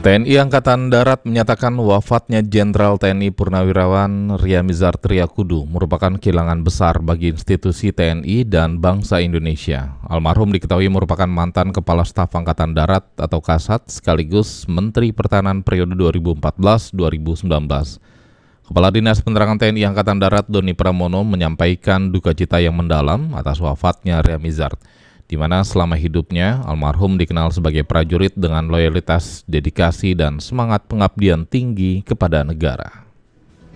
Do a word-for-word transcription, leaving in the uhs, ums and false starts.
T N I Angkatan Darat menyatakan wafatnya Jenderal T N I Purnawirawan Ria Mizar Triakudu merupakan kehilangan besar bagi institusi T N I dan bangsa Indonesia. Almarhum diketahui merupakan mantan Kepala Staf Angkatan Darat atau Kasat sekaligus Menteri Pertahanan periode dua ribu empat belas sampai dua ribu sembilan belas. Kepala Dinas Penerangan T N I Angkatan Darat Doni Pramono menyampaikan duka cita yang mendalam atas wafatnya Ria Mizar, di mana selama hidupnya almarhum dikenal sebagai prajurit dengan loyalitas, dedikasi, dan semangat pengabdian tinggi kepada negara.